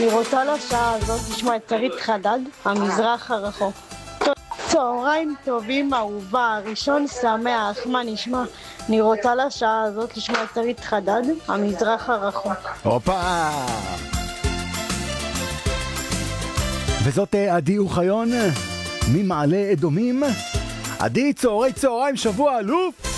אני רוצה לשעה הזאת לשמוע את שרית חדד, המזרח הרחוק. צהריים טובים אהובה, ראשון שמח, מה נשמע? אני רוצה לשעה הזאת לשמוע את שרית חדד, המזרח הרחוק. הופה! וזאת עדי אוחיון ממעלה אדומים. עדי, צהריים, שבוע אלוף!